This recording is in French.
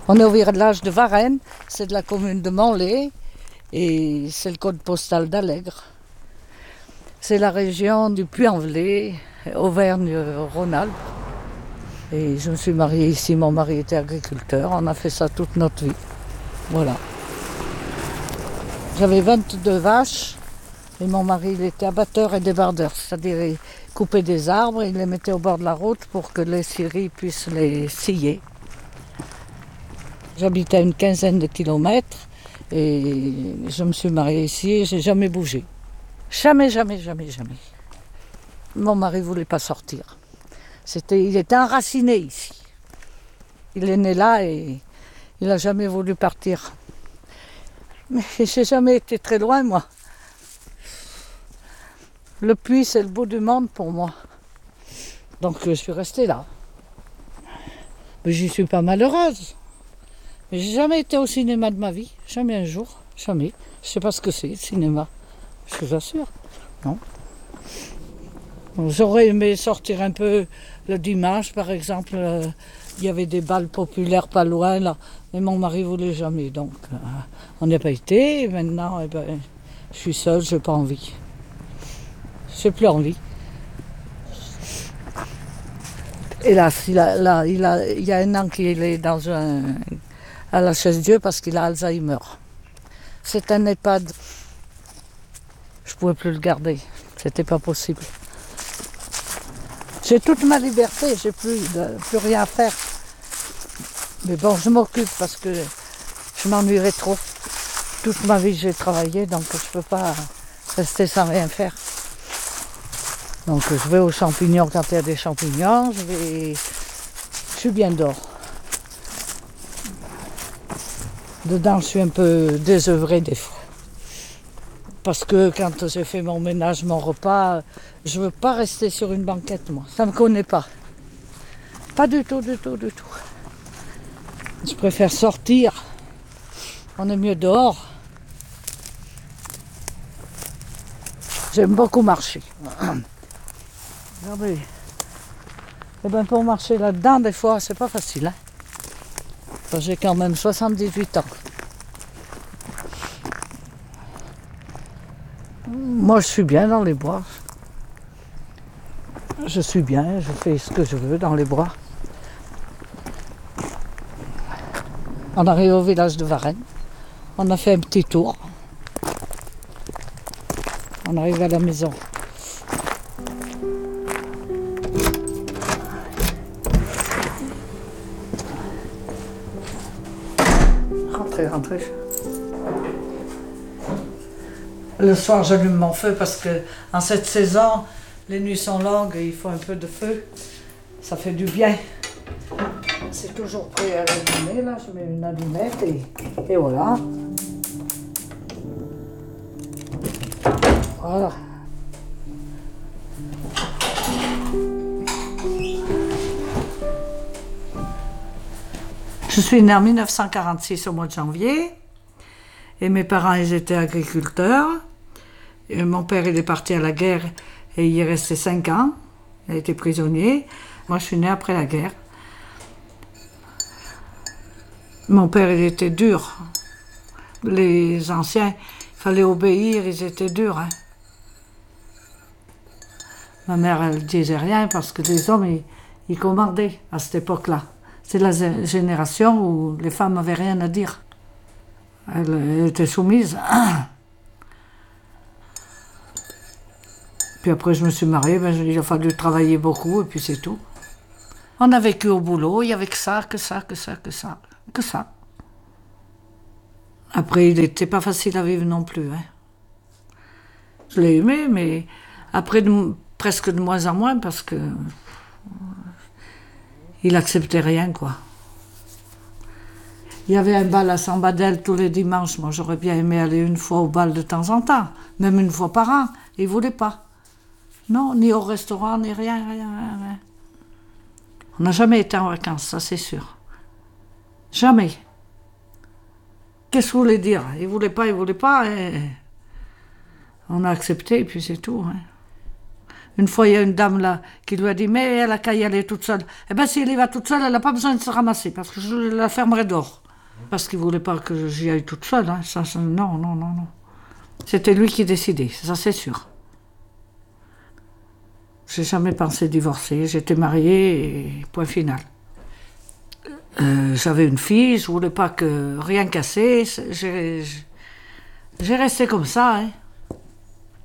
On est au village de Varennes, c'est de la commune de Manlé et c'est le code postal d'Allègre. C'est la région du Puy-en-Velay, Auvergne-Rhône-Alpes. Et je me suis mariée ici, mon mari était agriculteur, on a fait ça toute notre vie. Voilà. J'avais 22 vaches et mon mari il était abatteur et débardeur, c'est-à-dire il coupait des arbres et il les mettait au bord de la route pour que les scieries puissent les scier. J'habitais à une quinzaine de kilomètres et je me suis mariée ici et j'ai jamais bougé. Jamais. Mon mari ne voulait pas sortir. Il était enraciné ici. Il est né là et il n'a jamais voulu partir. Mais je n'ai jamais été très loin, moi. Le Puy, c'est le bout du monde pour moi. Donc je suis restée là. Mais je ne suis pas malheureuse. Mais j'ai jamais été au cinéma de ma vie. Jamais un jour. Jamais. Je ne sais pas ce que c'est, le cinéma. Je vous assure. Non. J'aurais aimé sortir un peu le dimanche, par exemple. Il y avait des balles populaires pas loin, là. Mais mon mari ne voulait jamais. Donc, on n'y a pas été. Et maintenant, je suis seule, je n'ai pas envie. Je n'ai plus envie. Hélas, il y a un an qu'il est à la Chaise-Dieu parce qu'il a Alzheimer. C'est un EHPAD. Je ne pouvais plus le garder. C'était pas possible. J'ai toute ma liberté, j'ai plus rien à faire. Mais bon, je m'occupe parce que je m'ennuierais trop. Toute ma vie, j'ai travaillé, donc je ne peux pas rester sans rien faire. Donc je vais aux champignons quand il y a des champignons. Je suis bien dehors. Dedans, je suis un peu désœuvrée des fois. Parce que quand j'ai fait mon ménage, mon repas, je ne veux pas rester sur une banquette, moi. Ça ne me connaît pas. Pas du tout. Je préfère sortir. On est mieux dehors. J'aime beaucoup marcher. Regardez. Eh bien, pour marcher là-dedans, des fois, c'est pas facile. Hein. J'ai quand même 78 ans. Moi, je suis bien dans les bois. Je suis bien, je fais ce que je veux dans les bois. On arrive au village de Varennes. On a fait un petit tour. On arrive à la maison. Rentrez. Le soir, j'allume mon feu parce que en cette saison, les nuits sont longues et il faut un peu de feu. Ça fait du bien. C'est toujours prêt à l'allumer, là. Je mets une allumette et voilà. Voilà. Je suis née en 1946 au mois de janvier. Et mes parents, ils étaient agriculteurs. Et mon père, il est parti à la guerre et il est resté 5 ans. Il a été prisonnier. Moi, je suis née après la guerre. Mon père, il était dur. Les anciens, il fallait obéir, ils étaient durs. Hein. Ma mère, elle ne disait rien parce que les hommes, ils commandaient à cette époque-là. C'est la génération où les femmes n'avaient rien à dire. Elle était soumise. Puis après, je me suis mariée, il a fallu travailler beaucoup et puis c'est tout. On a vécu au boulot, il n'y avait que ça. Après, il n'était pas facile à vivre non plus. Hein. Je l'ai aimé, mais après, presque de moins en moins parce que il n'acceptait rien, quoi. Il y avait un bal à Sambadel tous les dimanches. Moi, j'aurais bien aimé aller une fois au bal de temps en temps, même une fois par an. Il ne voulait pas. Non, ni au restaurant, ni rien. On n'a jamais été en vacances, ça c'est sûr. Jamais. Qu'est-ce que vous voulez dire? Il ne voulait pas. Et on a accepté et puis c'est tout. Hein. Une fois, il y a une dame là qui lui a dit, mais elle a qu'à y aller toute seule. Eh bien, si elle y va toute seule, elle n'a pas besoin de se ramasser, parce que je la fermerai dehors. Parce qu'il ne voulait pas que j'y aille toute seule. Hein. Non, non, non, non. C'était lui qui décidait, ça c'est sûr. J'ai jamais pensé divorcer. J'étais mariée et point final. J'avais une fille, je voulais pas que rien casser. J'ai resté comme ça. Hein.